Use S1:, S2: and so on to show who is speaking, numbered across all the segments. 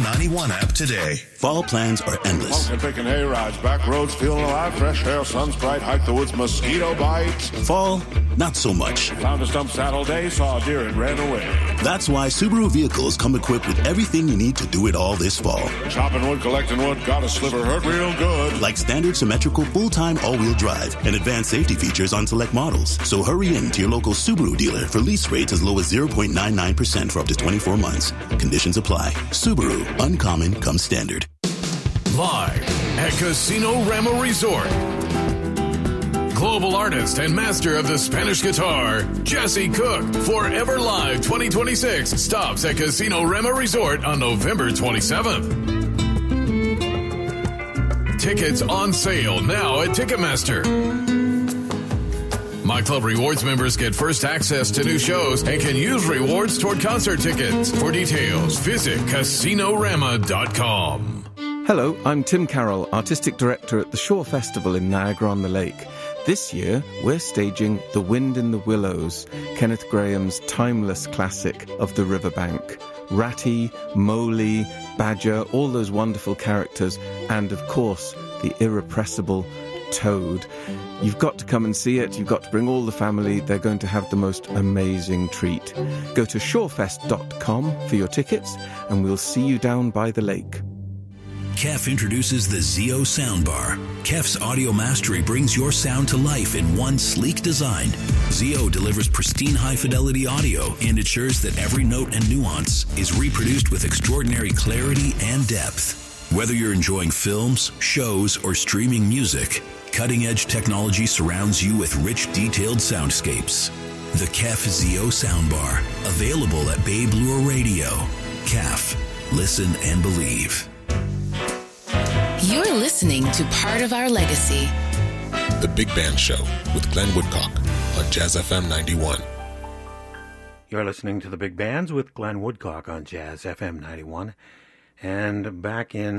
S1: FM91 app today.
S2: Fall plans are endless.
S3: Pumpkin picking hay-rides, back roads feeling alive, fresh air, sun's bright, hike the woods, mosquito bites.
S2: Fall, not so much.
S3: Found a stump Saturday, saw a deer and ran away.
S2: That's why Subaru vehicles come equipped with everything you need to do it all this fall.
S3: Chopping wood, collecting wood, got a sliver, hurt real good.
S2: Like standard symmetrical full-time all-wheel drive and advanced safety features on select models. So hurry in to your local Subaru dealer for lease rates as low as 0.99% for up to 24 months. Conditions apply. Subaru. Uncommon comes standard.
S4: Live at Casino Rama Resort. Global artist and master of the Spanish guitar, Jesse Cook, Forever Live 2026 stops at Casino Rama Resort on November 27th. Tickets on sale now at Ticketmaster. My Club Rewards members get first access to new shows and can use rewards toward concert tickets. For details, visit CasinoRama.com.
S5: Hello, I'm Tim Carroll, Artistic Director at the Shore Festival in Niagara-on-the-Lake. This year, we're staging The Wind in the Willows, Kenneth Grahame's timeless classic of the riverbank. Ratty, Mowgli, Badger, all those wonderful characters, and of course, the irrepressible Toad. You've got to come and see it. You've got to bring all the family. They're going to have the most amazing treat. Go to shorefest.com for your tickets, and we'll see you down by the lake.
S1: KEF introduces the Zeo Soundbar. KEF's audio mastery brings your sound to life in one sleek design. Zeo delivers pristine high-fidelity audio and ensures that every note and nuance is reproduced with extraordinary clarity and depth. Whether you're enjoying films, shows, or streaming music, cutting-edge technology surrounds you with rich, detailed soundscapes. The KEF Zeo Soundbar, available at Babe Lure Radio. KEF. Listen and believe.
S6: You're listening to Part of Our Legacy.
S7: The Big Band Show with Glenn Woodcock on Jazz FM 91.
S8: You're listening to The Big Bands with Glenn Woodcock on Jazz FM 91. And back in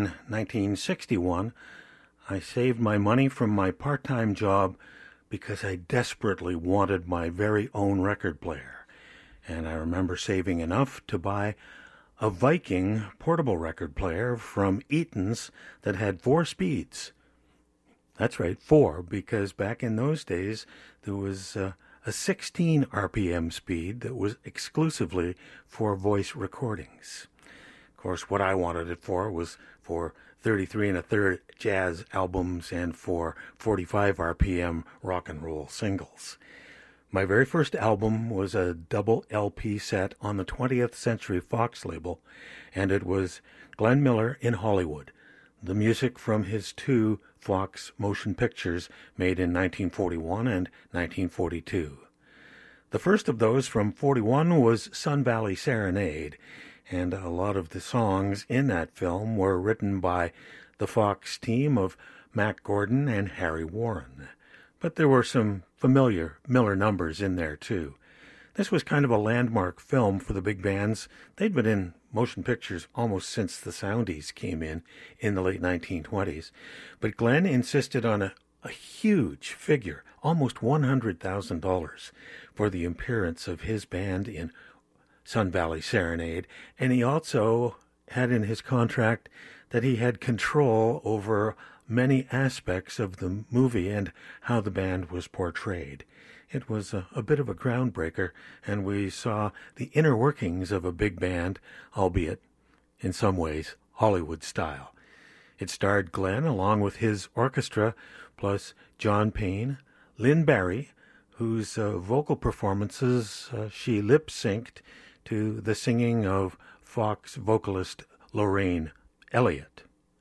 S8: 1961, I saved my money from my part-time job because I desperately wanted my very own record player. And I remember saving enough to buy a Viking portable record player from Eaton's that had 4 speeds. That's right, 4, because back in those days there was a 16 RPM speed that was exclusively for voice recordings. Of course, what I wanted it for was for 33 1/3 jazz albums and for 45 RPM rock and roll singles. My very first album was a double LP set on the 20th Century Fox label, and it was Glenn Miller in Hollywood, the music from his 2 Fox motion pictures made in 1941 and 1942. The first of those from 41 was Sun Valley Serenade, and a lot of the songs in that film were written by the Fox team of Mack Gordon and Harry Warren. But there were some familiar Miller numbers in there, too. This was kind of a landmark film for the big bands. They'd been in motion pictures almost since the Soundies came in the late 1920s. But Glenn insisted on a huge figure, almost $100,000, for the appearance of his band in Sun Valley Serenade. And he also had in his contract that he had control over many aspects of the movie and how the band was portrayed. It was a bit of a groundbreaker, and we saw the inner workings of a big band, albeit, in some ways, Hollywood style. It starred Glenn along with his orchestra, plus John Payne, Lynn Barry, whose vocal performances she lip-synced to the singing of Fox vocalist Lorraine Elliott.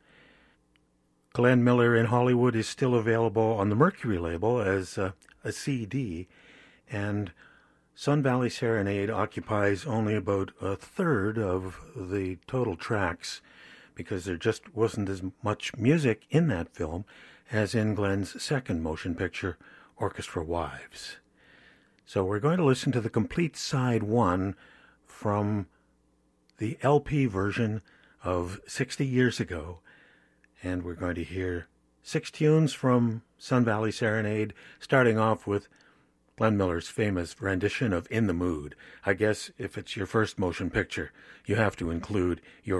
S8: Glenn Miller in Hollywood is still available on the Mercury label as a CD, and Sun Valley Serenade occupies only about a third of the total tracks because there just wasn't as much music in that film as in Glenn's second motion picture, Orchestra Wives. So we're going to listen to the complete side 1 from the LP version of 60 years ago, and we're going to hear 6 tunes from Sun Valley Serenade, starting off with Glenn Miller's famous rendition of In the Mood. I guess if it's your first motion picture, you have to include your